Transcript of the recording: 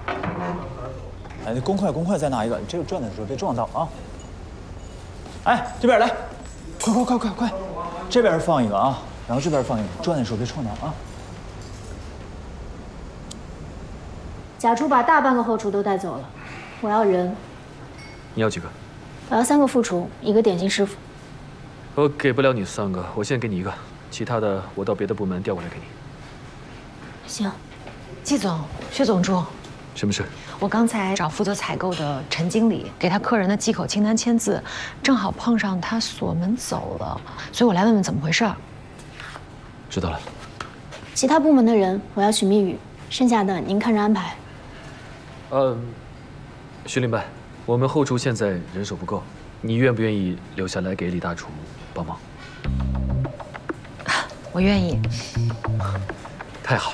哎，那公筷再拿一个，这个转的时候别撞到啊！哎，这边来，快，这边放一个啊，然后这边放一个，转的时候别撞到啊！ 贾厨把大半个后厨都带走了，我要人。 你要几个？ 我要3个副厨，1个点心师傅。 我给不了你3个，我现在给你1个，其他的我到别的部门调过来给你。 行。 季总，薛总助， 什么事？ 我刚才找负责采购的陈经理，给他客人的忌口清单签字，正好碰上他锁门走了，所以我来问问怎么回事。 知道了。 其他部门的人我要许密语，剩下的您看着安排。 徐领班，我们后厨现在人手不够，你愿不愿意留下来给李大厨帮忙？ 我愿意。 太好了。